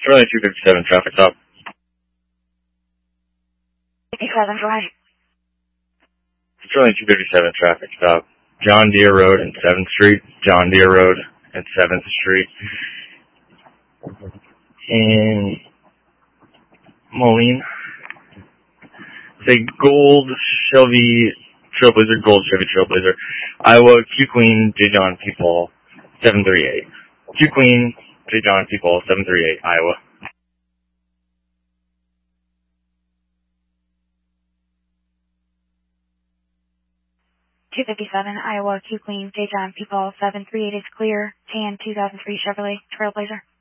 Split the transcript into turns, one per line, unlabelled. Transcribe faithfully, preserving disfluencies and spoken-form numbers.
Charlie two fifty-seven, traffic stop.
fifty-seven, right.
Charlie two fifty-seven, traffic stop. John Deere Road and seventh Street. John Deere Road and seventh Street. In Moline. It's a gold Chevy Trailblazer, gold Chevy Trailblazer. Iowa, Q Queen, J John People, seven three eight. Q Queen, J John People, seven three eight, Iowa.
two fifty-seven, Iowa, Q Queen, J John People, seven three eight is clear. Tan two thousand three Chevrolet Trailblazer.